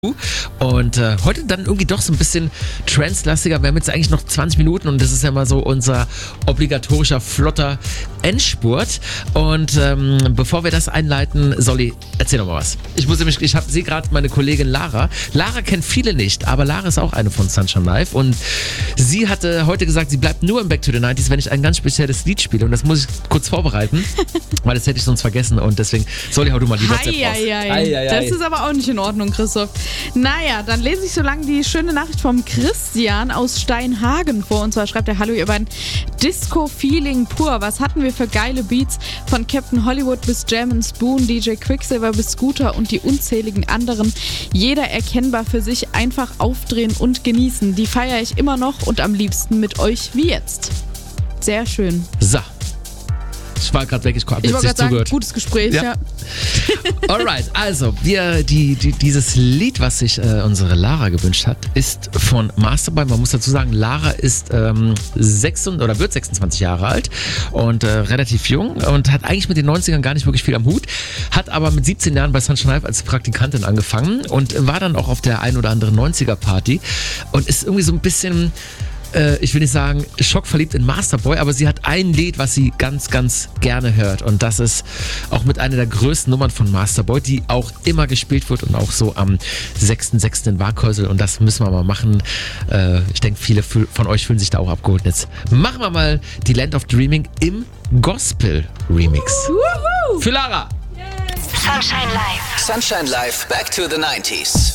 Und heute dann irgendwie doch so ein bisschen trance-lastiger. Wir haben jetzt eigentlich noch 20 Minuten und das ist ja mal so unser obligatorischer, flotter Endspurt. Und bevor wir das einleiten, Solly, erzähl doch mal was. Ich sehe gerade meine Kollegin Lara. Lara kennt viele nicht, aber Lara ist auch eine von Sunshine Live. Und sie hatte heute gesagt, sie bleibt nur im Back to the 90s, wenn ich ein ganz spezielles Lied spiele. Und das muss ich kurz vorbereiten, weil das hätte ich sonst vergessen. Und deswegen, Solly, hau du mal die WhatsApp raus. Das ist aber auch nicht in Ordnung, Christoph. Naja, dann lese ich so lange die schöne Nachricht vom Christian aus Steinhagen vor. Und zwar schreibt er: Hallo, ihr beiden. Disco-Feeling pur. Was hatten wir für geile Beats? Von Captain Hollywood bis Jam & Spoon, DJ Quicksilver bis Scooter und die unzähligen anderen. Jeder erkennbar für sich. Einfach aufdrehen und genießen. Die feiere ich immer noch und am liebsten mit euch wie jetzt. Sehr schön. So. Ich war gerade weg, ich habe jetzt nicht zugehört. Gutes Gespräch, ja. Alright, also dieses Lied, was sich unsere Lara gewünscht hat, ist von Masterboy. Man muss dazu sagen, Lara ist wird 26 Jahre alt und relativ jung und hat eigentlich mit den 90ern gar nicht wirklich viel am Hut, hat aber mit 17 Jahren bei Sunshine Live als Praktikantin angefangen und war dann auch auf der ein oder anderen 90er-Party und ist irgendwie so ein bisschen... ich will nicht sagen, schockverliebt in Masterboy, aber sie hat ein Lied, was sie ganz, ganz gerne hört. Und das ist auch mit einer der größten Nummern von Masterboy, die auch immer gespielt wird und auch so am 6.6. in Waghäusel. Und das müssen wir mal machen. Ich denke, viele von euch fühlen sich da auch abgeholt. Jetzt machen wir mal die Land of Dreaming im Gospel-Remix. Für Lara! Sunshine Live. Sunshine Live, Back to the 90s.